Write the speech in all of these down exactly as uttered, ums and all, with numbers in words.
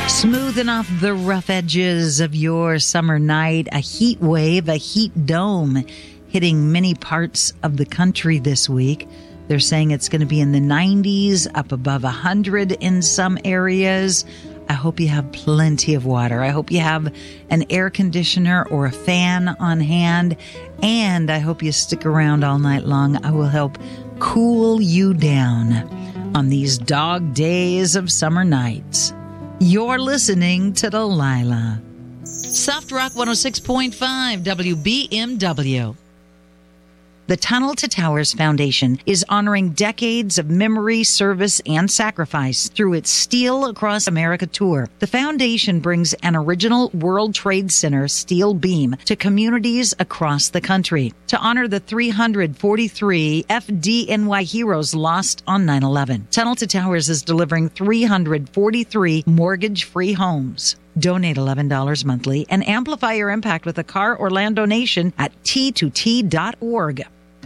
Smoothing off the rough edges of your summer night, a heat wave, a heat dome hitting many parts of the country this week. They're saying it's going to be in the nineties, up above one hundred in some areas. I hope you have plenty of water. I hope you have an air conditioner or a fan on hand. And I hope you stick around all night long. I will help cool you down on these dog days of summer nights. You're listening to Delilah. Soft Rock one oh six point five W B M W. The Tunnel to Towers Foundation is honoring decades of memory, service, and sacrifice through its Steel Across America tour. The foundation brings an original World Trade Center steel beam to communities across the country to honor the three hundred forty-three F D N Y heroes lost on nine eleven. Tunnel to Towers is delivering three hundred forty-three mortgage-free homes. Donate eleven dollars monthly and amplify your impact with a car or land donation at T two T dot org.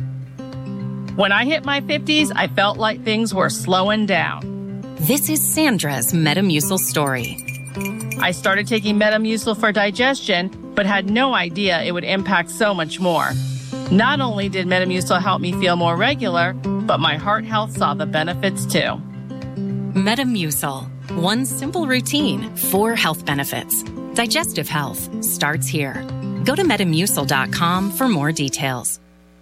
When I hit my fifties, I felt like things were slowing down. This is Sandra's Metamucil story. I started taking Metamucil for digestion, but had no idea it would impact so much more. Not only did Metamucil help me feel more regular, but my heart health saw the benefits too. Metamucil. One simple routine, four health benefits. Digestive health starts here. Go to metamucil dot com for more details.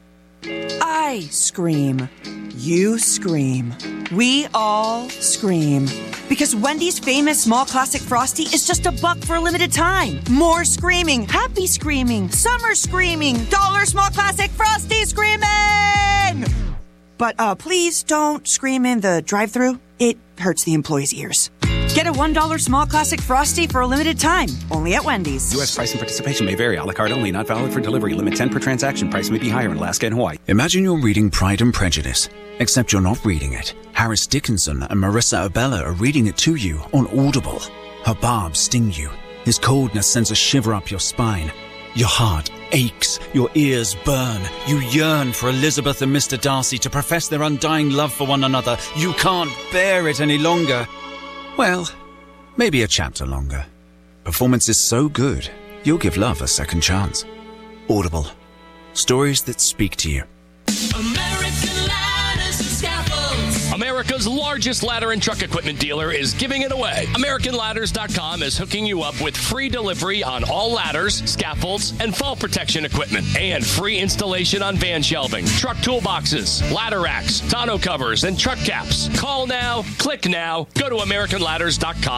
I scream. You scream. We all scream. Because Wendy's famous small classic Frosty is just a buck for a limited time. More screaming, happy screaming, summer screaming, dollar small classic Frosty screaming! But uh, please don't scream in the drive-thru. It hurts the employees' ears. Get a one dollar small classic Frosty for a limited time. Only at Wendy's. U S price and participation may vary. A la carte only. Not valid for delivery. Limit ten per transaction. Price may be higher in Alaska and Hawaii. Imagine you're reading Pride and Prejudice, except you're not reading it. Harris Dickinson and Marissa Abella are reading it to you on Audible. Her barbs sting you. His coldness sends a shiver up your spine. Your heart aches. Your ears burn. You yearn for Elizabeth and Mister Darcy to profess their undying love for one another. You can't bear it any longer. Well, maybe a chapter longer. Performance is so good, you'll give love a second chance. Audible. Stories that speak to you. American Ladders and Scaffolds. America's largest ladder and truck equipment dealer is giving it away. American Ladders dot com is hooking you up with free delivery on all ladders, scaffolds, and fall protection equipment, and free installation on van shelving, truck toolboxes, ladder racks, tonneau covers, and truck caps. Call now, click now, go to American Ladders dot com.